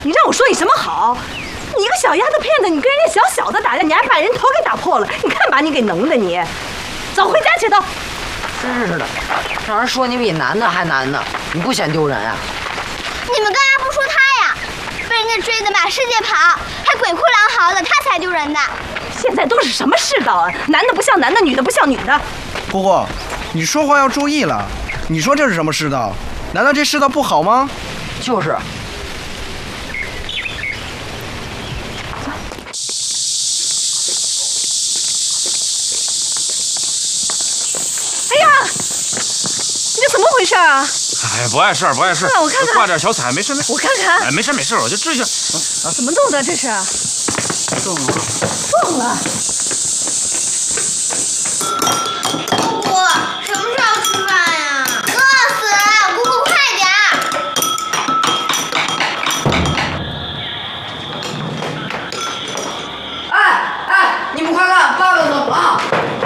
你让我说你什么好？你一个小丫头片子，你跟人家小的打架，你还把人头给打破了，你看把你给能的你！走回家去都。 真是的，让人说你比男的还男呢，你不嫌丢人啊？ 你们干嘛不说他呀？被人家追得满世界跑，还鬼哭狼嚎的，他才丢人的。 现在都是什么世道啊？男的不像男的，女的不像女的。 姑姑，你说话要注意了。你说这是什么世道？难道这世道不好吗？ 就是。 哎呀，你这怎么回事啊？ 哎，不碍事儿，不碍事儿。 我看看， 挂点小彩，没事没事。 我看看。 哎，没事没事，我就治一下。 怎么弄的？这是？ 中了。 中了。 姑姑，什么时候吃饭呀？饿死了，姑姑快点儿！哎，你们快看，爸爸怎么了？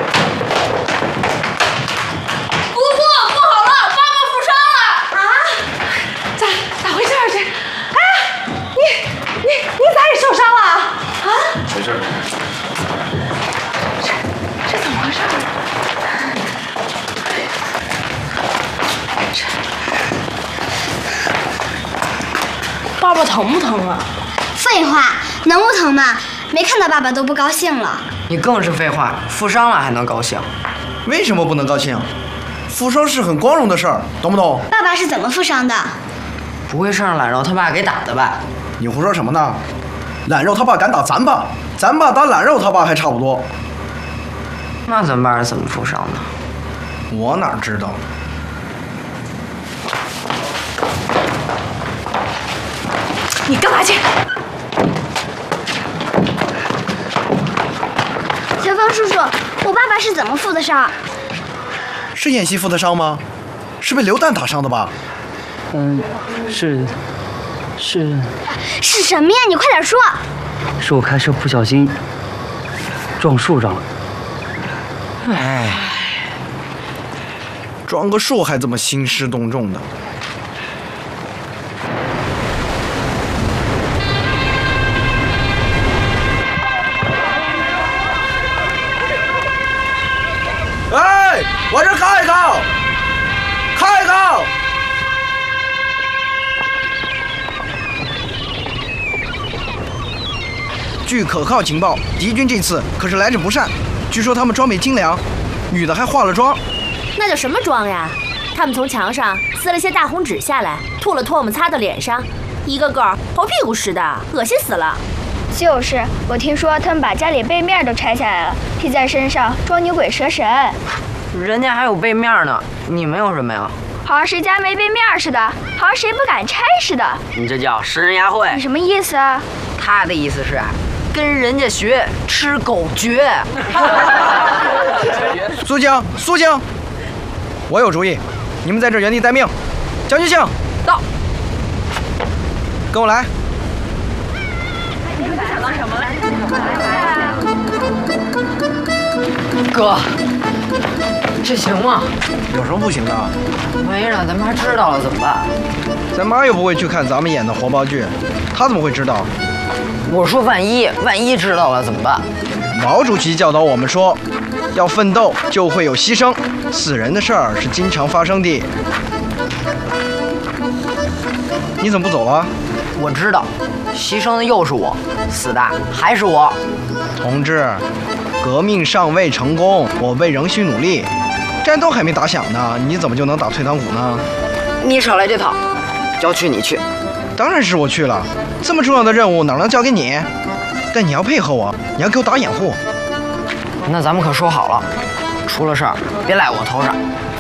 受伤了啊？ 没事。 这怎么回事？爸爸疼不疼啊？ 废话，能不疼吗？没看到爸爸都不高兴了。 你更是废话，负伤了还能高兴？ 为什么不能高兴？负伤是很光荣的事儿，懂不懂？ 爸爸是怎么负伤的？ 不会是让懒肉他爸给打的吧？ 你胡说什么呢？懒肉他爸敢打咱爸，咱爸打懒肉他爸还差不多。 那咱爸是怎么负伤的？ 我哪知道？ 你干嘛去？ 小芳叔叔，我爸爸是怎么负的伤？ 是演戏负的伤吗？是被流弹打伤的吧？ 是什么呀？你快点说！ 是我开车不小心撞树上了。 哎，撞个树还这么兴师动众的。哎，往这看一看，看一看！据可靠情报，敌军这次可是来者不善。据说他们装备精良，女的还化了妆。 那叫什么妆呀？他们从墙上撕了些大红纸下来，吐了唾沫擦到脸上，一个个猴屁股似的，恶心死了。 就是，我听说他们把家里背面都拆下来了，披在身上装牛鬼蛇神。 人家还有背面呢，你们有什么呀？ 好像谁家没背面似的，好像谁不敢拆似的。 你这叫食人牙慧。 你什么意思啊？ 他的意思是跟人家学吃狗绝。 苏江，我有主意，你们在这原地待命。将军姓到， 跟我来。 哥，这行吗？ 有什么不行的？ 万一让咱妈知道了怎么办？ 咱妈又不会去看咱们演的活报剧，她怎么会知道？ 我说万一知道了怎么办？ 毛主席教导我们说，要奋斗就会有牺牲，死人的事儿是经常发生的。你怎么不走了？ 我知道，牺牲的又是我，死的还是我。 同志，革命尚未成功，我辈仍需努力。战斗还没打响呢，你怎么就能打退堂鼓呢？ 你少来这套，郊区你去。 当然是我去了，这么重要的任务哪能交给你？但你要配合我，你要给我打掩护。 那咱们可说好了，出了事儿别赖我头上。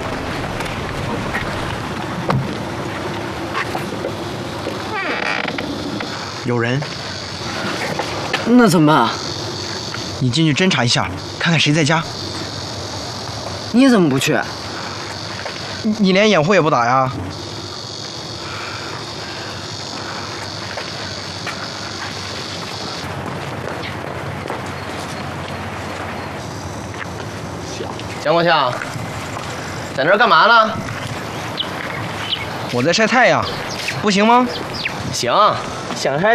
有人。 那怎么办？ 你进去侦查一下，看看谁在家。 你怎么不去？ 你连掩护也不打呀？ 江国强，在那儿干嘛呢？ 我在晒太阳，不行吗？ 行， 想还